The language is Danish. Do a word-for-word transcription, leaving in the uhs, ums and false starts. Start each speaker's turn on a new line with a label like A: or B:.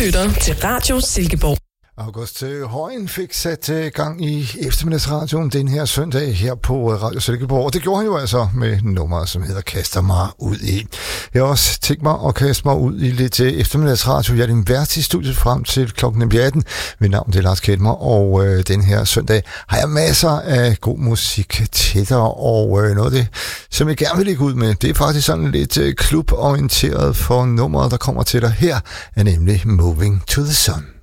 A: lytter til Radio Silkeborg.
B: August Højen fik sat gang i eftermiddagsradioen den her søndag her på Radio Silkeborg, og det gjorde han jo altså med nummeret, som hedder Kaster mig ud i. Jeg har også tænkt mig at kaste mig ud i lidt eftermiddagsradio. Jeg er din vært i studiet frem til klokken atten. Mit navn er Lars Kjeldmer, og øh, den her søndag har jeg masser af god musik til dig, og øh, noget af det, som jeg gerne vil lægge ud med, det er faktisk sådan lidt øh, kluborienteret, for nummeret, der kommer til dig her, er nemlig Moving to the Sun.